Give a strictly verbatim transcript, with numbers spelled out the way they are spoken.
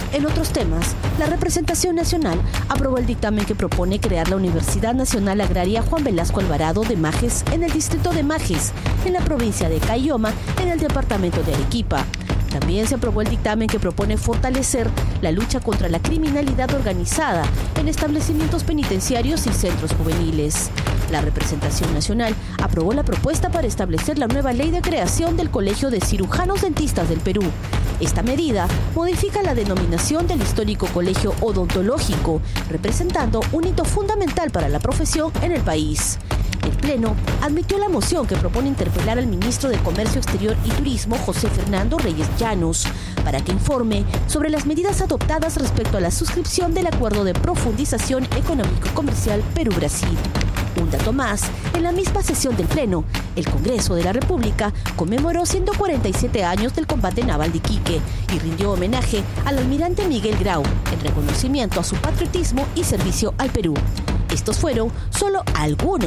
En otros temas, la representación nacional aprobó el dictamen que propone crear la Universidad Nacional Agraria Juan Velasco Alvarado de Majes en el distrito de Majes, en la provincia de Caylloma, en el departamento de Arequipa. También se aprobó el dictamen que propone fortalecer la lucha contra la criminalidad organizada en establecimientos penitenciarios y centros juveniles. La representación nacional aprobó la propuesta para establecer la nueva ley de creación del Colegio de Cirujanos Dentistas del Perú. Esta medida modifica la denominación del histórico colegio odontológico, representando un hito fundamental para la profesión en el país. El Pleno admitió la moción que propone interpelar al ministro de Comercio Exterior y Turismo, José Fernando Reyes Llanos, para que informe sobre las medidas adoptadas respecto a la suscripción del Acuerdo de Profundización Económico-Comercial Perú-Brasil. Un dato más, en la misma sesión del Pleno, el Congreso de la República conmemoró ciento cuarenta y siete años del combate naval de Iquique y rindió homenaje al almirante Miguel Grau en reconocimiento a su patriotismo y servicio al Perú. Estos fueron solo algunos